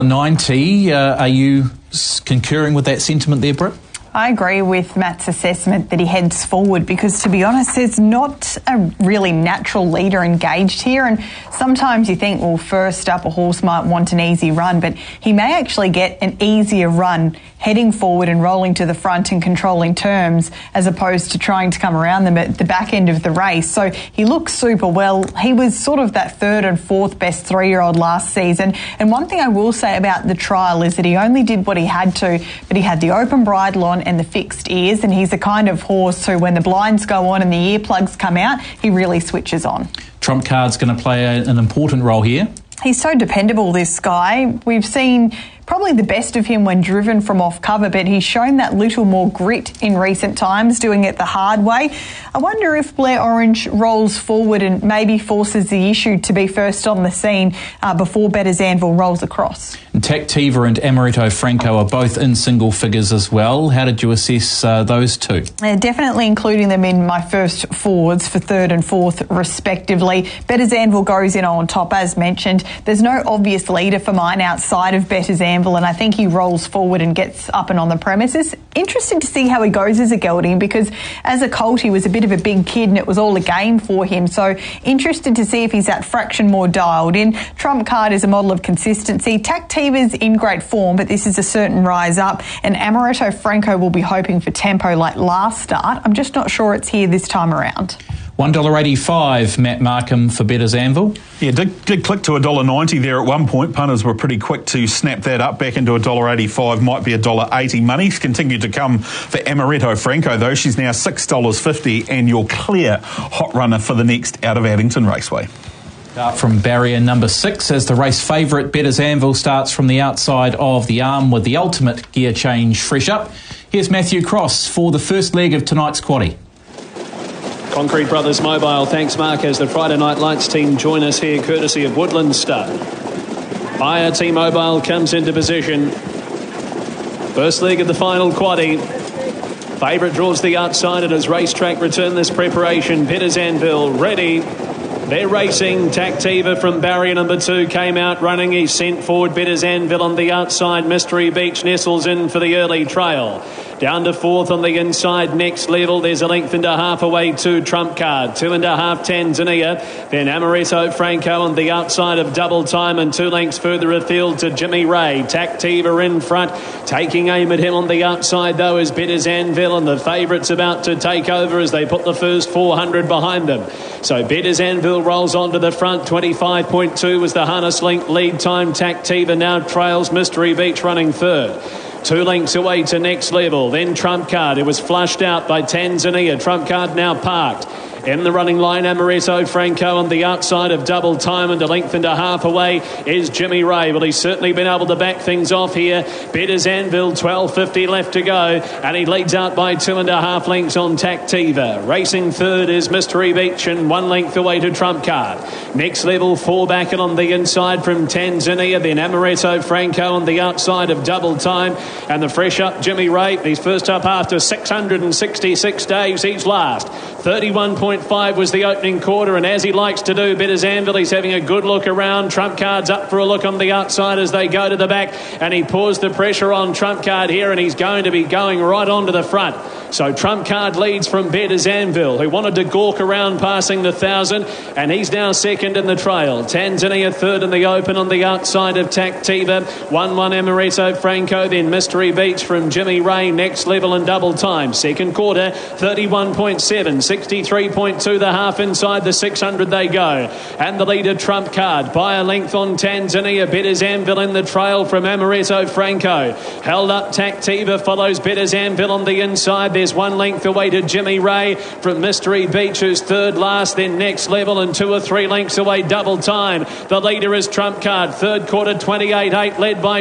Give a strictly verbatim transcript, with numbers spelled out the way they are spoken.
ninety, uh, are you concurring with that sentiment there, Britt? I agree with Matt's assessment that he heads forward because, to be honest, there's not a really natural leader engaged here, and sometimes you think, well, first up a horse might want an easy run, but he may actually get an easier run heading forward and rolling to the front and controlling terms as opposed to trying to come around them at the back end of the race. So he looks super well. He was sort of that third and fourth best three-year-old last season, and one thing I will say about the trial is that he only did what he had to, but he had the open bridle on and the fixed ears, and he's the kind of horse who, when the blinds go on and the earplugs come out, he really switches on. Trump Card's going to play a, an important role here. He's so dependable, this guy. We've seen probably the best of him when driven from off cover, but he's shown that little more grit in recent times, doing it the hard way. I wonder if Blair Orange rolls forward and maybe forces the issue to be first on the scene uh, before Bettor's Anvil rolls across. And Tactiva and Amaretto Franco are both in single figures as well. How did you assess uh, those two? Uh, definitely including them in my first forwards for third and fourth respectively. Bettor's Anvil goes in on top, as mentioned. There's no obvious leader for mine outside of Bettor's Anvil, and I think he rolls forward and gets up and on the premises. Interesting to see how he goes as a gelding, because as a colt he was a bit of a big kid and it was all a game for him. So interested to see if he's that fraction more dialed in. Trump Card is a model of consistency. Tactiva's in great form, but this is a certain rise up, and Amaretto Franco will be hoping for tempo like last start. I'm just not sure it's here this time around. one dollar eighty-five, Matt Markham for Bettor's Anvil. Yeah, did, did click to one dollar ninety there at one point. Punters were pretty quick to snap that up back into one dollar eighty-five, might be one dollar eighty. Money's continued to come for Amaretto Franco, though. She's now six dollars fifty, and your clear hot runner for the next out of Addington Raceway. Start from barrier number six as the race favourite Bettor's Anvil starts from the outside of the arm with the ultimate gear change fresh up. Here's Matthew Cross for the first leg of tonight's quaddie. Concrete Brothers Mobile, thanks Mark, as the Friday Night Lights team join us here courtesy of Woodland Stud. Fire T-Mobile comes into position. First leg of the final quaddie. Favourite draws the outside and as racetrack return this preparation. Bettor's Anvil ready. They're racing. Tactiva from barrier number two came out running. He's sent forward. Bettor's Anvil on the outside. Mystery Beach nestles in for the early trail. Down to fourth on the inside, Next Level. There's a length and a half away to Trump Card. Two and a half Tanzania. Then Amaretto Franco on the outside of Double Time, and two lengths further afield to Jimmy Ray. Tactiva in front. Taking aim at him on the outside, though, is Bettor's Anvil, and the favourites about to take over as they put the first four hundred behind them. So Bettor's Anvil rolls on to the front. twenty-five point two was the harness link lead time. Tactiva now trails. Mystery Beach running third. Two lengths away to Next Level. Then Trump Card. It was flushed out by Tanzania. Trump Card now parked. In the running line, Amaretto Franco on the outside of Double Time, and a length and a half away is Jimmy Ray. Well, he's certainly been able to back things off here. Bettor's Anvil, twelve fifty left to go, and he leads out by two and a half lengths on Tactiva. Racing third is Mystery Beach, and one length away to Trump Card. Next Level, four back and on the inside from Tanzania. Then Amaretto Franco on the outside of Double Time, and the fresh up Jimmy Ray. He's first up after six hundred sixty-six days. He's last. thirty-one point five was the opening quarter, and as he likes to do, Bettor's Anvil, he's having a good look around. Trump Card's up for a look on the outside as they go to the back, and he pours the pressure on Trump Card here, and he's going to be going right on to the front. So Trump Card leads from Bettor's Anvil, who wanted to gawk around passing the thousand, and he's now second in the trail. Tanzania third in the open on the outside of Tactiva. one one Amaretto Franco, then Mystery Beach from Jimmy Ray. Next Level and Double Time. Second quarter, thirty-one point seven, sixty-three point two the half inside the six hundred they go. And the leader Trump Card by a length on Tanzania. Bettor's Anvil in the trail from Amaretto Franco. Held up Tactiva, follows Bettor's Anvil on the inside. There's one length away to Jimmy Ray from Mystery Beach, who's third last. Then Next Level, and two or three lengths away Double Time. The leader is Trump Card. Third quarter, twenty-eight eight, led by